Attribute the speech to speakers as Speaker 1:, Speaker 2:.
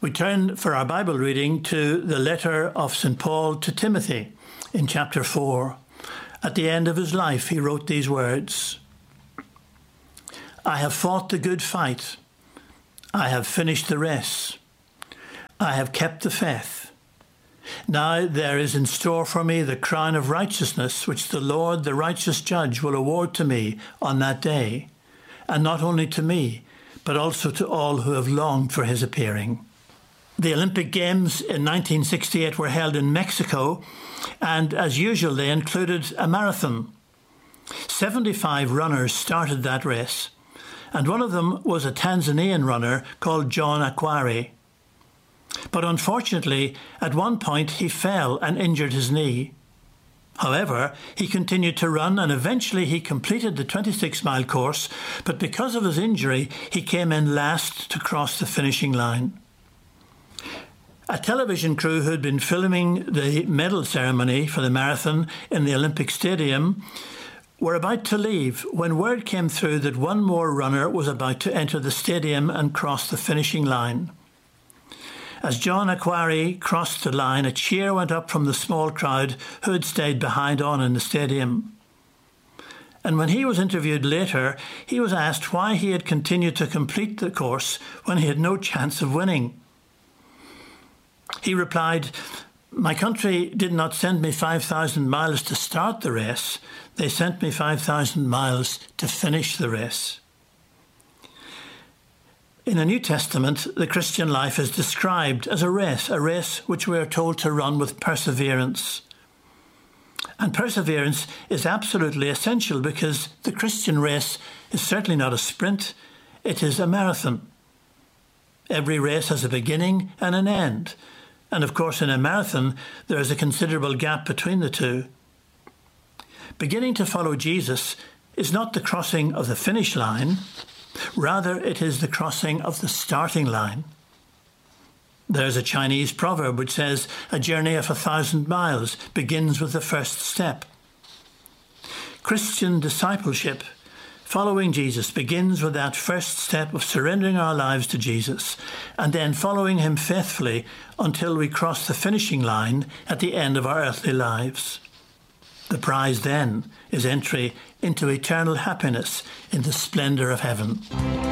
Speaker 1: We turn for our Bible reading to the letter of St. Paul to Timothy in chapter 4. At the end of his life, he wrote these words: I have fought the good fight. I have finished the race. I have kept the faith. Now there is in store for me the crown of righteousness, which the Lord, the righteous judge, will award to me on that day, and not only to me, but also to all who have longed for his appearing. The Olympic Games in 1968 were held in Mexico, and as usual they included a marathon. 75 runners started that race, and one of them was a Tanzanian runner called John Akhwari. But unfortunately, at one point he fell and injured his knee. However, he continued to run and eventually he completed the 26-mile course, but because of his injury, he came in last to cross the finishing line. A television crew who had been filming the medal ceremony for the marathon in the Olympic Stadium were about to leave when word came through that one more runner was about to enter the stadium and cross the finishing line. As John Akhwari crossed the line, a cheer went up from the small crowd who had stayed behind on in the stadium. And when he was interviewed later, he was asked why he had continued to complete the course when he had no chance of winning. He replied, "My country did not send me 5,000 miles to start the race. They sent me 5,000 miles to finish the race." In the New Testament, the Christian life is described as a race which we are told to run with perseverance. And perseverance is absolutely essential because the Christian race is certainly not a sprint, it is a marathon. Every race has a beginning and an end. And of course, in a marathon, there is a considerable gap between the two. Beginning to follow Jesus is not the crossing of the finish line. Rather, it is the crossing of the starting line. There's a Chinese proverb which says, a journey of 1,000 miles begins with the first step. Christian discipleship, following Jesus, begins with that first step of surrendering our lives to Jesus and then following him faithfully until we cross the finishing line at the end of our earthly lives. The prize then is entry into eternal happiness in the splendour of heaven.